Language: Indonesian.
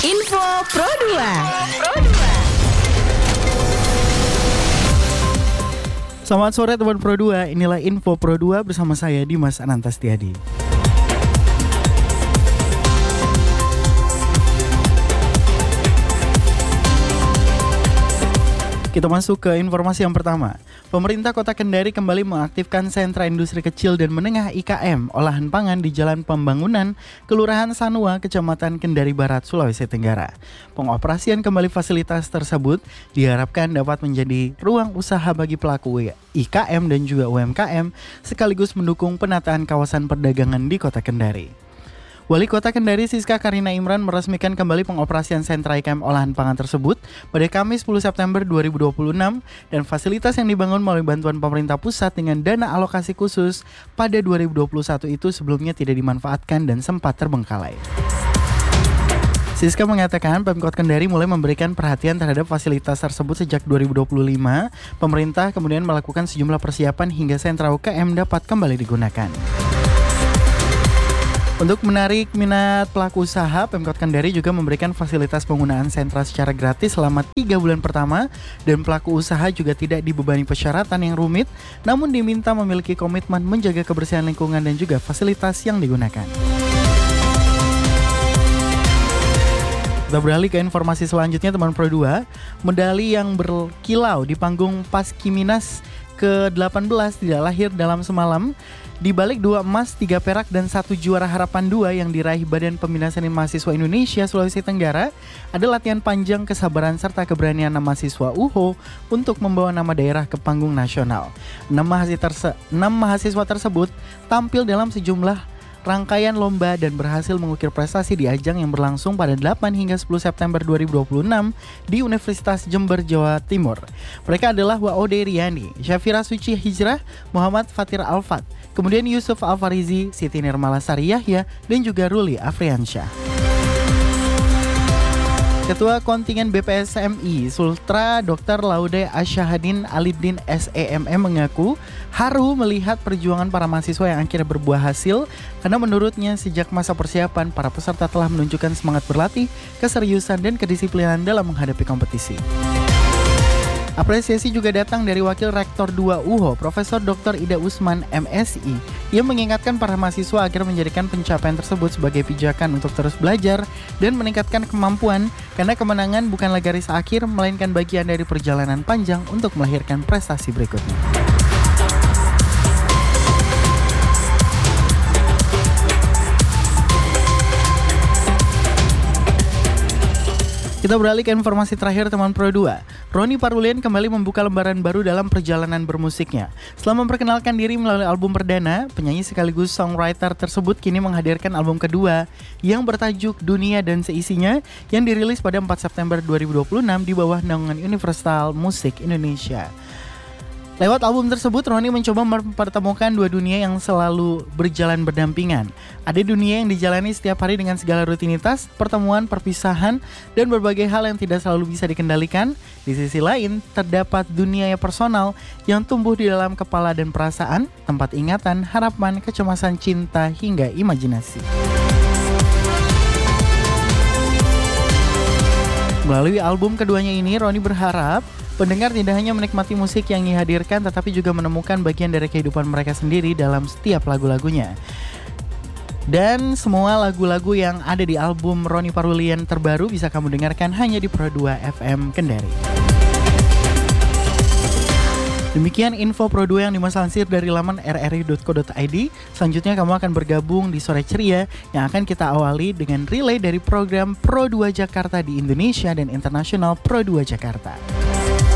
Info Pro 2. Selamat sore teman Pro 2, inilah Info Pro 2 bersama saya Dimas Anantastiadi. Kita masuk ke informasi yang pertama. Pemerintah Kota Kendari kembali mengaktifkan sentra industri kecil dan menengah IKM olahan pangan di Jalan Pembangunan, Kelurahan Sanua, Kecamatan Kendari Barat, Sulawesi Tenggara. Pengoperasian kembali fasilitas tersebut diharapkan dapat menjadi ruang usaha bagi pelaku IKM dan juga UMKM, sekaligus mendukung penataan kawasan perdagangan di Kota Kendari. Wali Kota Kendari Siska Karina Imran meresmikan kembali pengoperasian sentra IKM olahan pangan tersebut pada Kamis 10 September 2026 dan fasilitas yang dibangun melalui bantuan pemerintah pusat dengan dana alokasi khusus pada 2021 itu sebelumnya tidak dimanfaatkan dan sempat terbengkalai. Siska mengatakan Pemkot Kendari mulai memberikan perhatian terhadap fasilitas tersebut sejak 2025. Pemerintah kemudian melakukan sejumlah persiapan hingga sentra UKM dapat kembali digunakan. Untuk menarik minat pelaku usaha, Pemkot Kendari juga memberikan fasilitas penggunaan sentra secara gratis selama 3 bulan pertama dan pelaku usaha juga tidak dibebani persyaratan yang rumit, namun diminta memiliki komitmen menjaga kebersihan lingkungan dan juga fasilitas yang digunakan. Kita beralih ke informasi selanjutnya teman Pro 2, medali yang berkilau di panggung Paskiminas ke-18 tidak lahir dalam semalam. Di balik 2 emas, 3 perak, dan 1 juara harapan 2 yang diraih Badan Pembinaan Seni Mahasiswa Indonesia Sulawesi Tenggara, ada latihan panjang kesabaran serta keberanian mahasiswa UHO untuk membawa nama daerah ke panggung nasional. 6 mahasiswa tersebut tampil dalam sejumlah rangkaian lomba dan berhasil mengukir prestasi di ajang yang berlangsung pada 8 hingga 10 September 2026 di Universitas Jember, Jawa Timur. Mereka adalah Waode Riani, Syafira Suci Hijrah, Muhammad Fatir Alfat, kemudian Yusuf Alfarizi, Siti Nirmalasari Yahya, dan juga Ruli Afriansyah. Ketua Kontingen BPSMI Sultra Dr. Laude Asyahadin Alibdin SEMM mengaku haru melihat perjuangan para mahasiswa yang akhirnya berbuah hasil karena menurutnya sejak masa persiapan para peserta telah menunjukkan semangat berlatih, keseriusan dan kedisiplinan dalam menghadapi kompetisi. Apresiasi juga datang dari Wakil Rektor 2 UHO, Profesor Dr. Ida Usman, MSI. Ia mengingatkan para mahasiswa agar menjadikan pencapaian tersebut sebagai pijakan untuk terus belajar dan meningkatkan kemampuan, karena kemenangan bukanlah garis akhir, melainkan bagian dari perjalanan panjang untuk melahirkan prestasi berikutnya. Kita beralih ke informasi terakhir teman Pro 2. Ronny Parulian kembali membuka lembaran baru dalam perjalanan bermusiknya. Setelah memperkenalkan diri melalui album perdana, penyanyi sekaligus songwriter tersebut kini menghadirkan album kedua yang bertajuk Dunia dan Seisinya yang dirilis pada 4 September 2026 di bawah naungan Universal Music Indonesia. Lewat album tersebut, Ronny mencoba mempertemukan dua dunia yang selalu berjalan berdampingan. Ada dunia yang dijalani setiap hari dengan segala rutinitas, pertemuan, perpisahan, dan berbagai hal yang tidak selalu bisa dikendalikan. Di sisi lain, terdapat dunia yang personal yang tumbuh di dalam kepala dan perasaan, tempat ingatan, harapan, kecemasan, cinta, hingga imajinasi. Melalui album keduanya ini, Ronny berharap pendengar tidak hanya menikmati musik yang dihadirkan, tetapi juga menemukan bagian dari kehidupan mereka sendiri dalam setiap lagu-lagunya. Dan semua lagu-lagu yang ada di album Ronny Parulian terbaru bisa kamu dengarkan hanya di Pro 2 FM Kendari. Demikian info Pro 2 yang dilansir dari laman rri.co.id. Selanjutnya kamu akan bergabung di Sore Ceria yang akan kita awali dengan relay dari program Pro 2 Jakarta di Indonesia dan Internasional Pro 2 Jakarta.